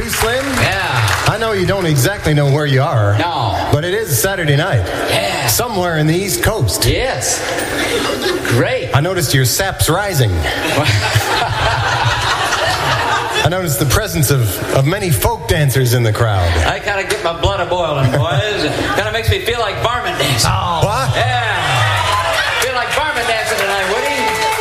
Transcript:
too, Slim? Yeah. I know you don't exactly know where you are. No. But it is Saturday night. Yeah. Somewhere in the East Coast. Yes. Great. I noticed your sap's rising. I noticed the presence of many folk dancers in the crowd. I kind of get my blood a-boiling, boys. Kind of makes me feel like varmint dancing. What? Yeah.